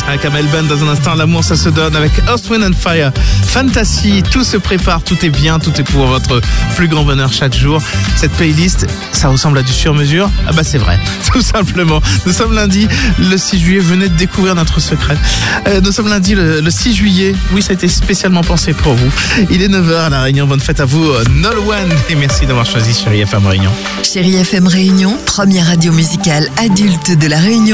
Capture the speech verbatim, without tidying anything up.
Avec Amel Ben dans un instant, l'amour ça se donne avec Earth, Wind and Fire. Fantasy, tout se prépare, tout est bien, tout est pour votre plus grand bonheur chaque jour. Cette playlist, ça ressemble à du sur-mesure. Ah bah c'est vrai, tout simplement. Nous sommes lundi, le six juillet, venez de découvrir notre secret. Euh, nous sommes lundi, le, le six juillet. Oui, ça a été spécialement pensé pour vous. Il est neuf heures à La Réunion. Bonne fête à vous, Nolwenn. Et merci d'avoir choisi Chérie F M Réunion. Chérie F M Réunion, première radio musicale adulte de La Réunion.